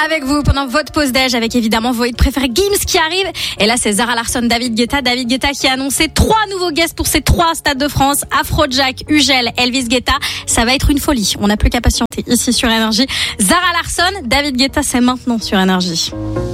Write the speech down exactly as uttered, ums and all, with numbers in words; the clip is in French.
avec vous pendant votre pause déj avec évidemment vos hits préférés Gims qui arrive. Et là, c'est Zara Larsson, David Guetta. David Guetta qui a annoncé trois nouveaux guests pour ces trois stades de France. Afrojack, Ugel, Elvis Guetta. Ça va être une folie. On n'a plus qu'à patienter ici sur Énergie. Zara Larsson, David Guetta, c'est maintenant sur Énergie.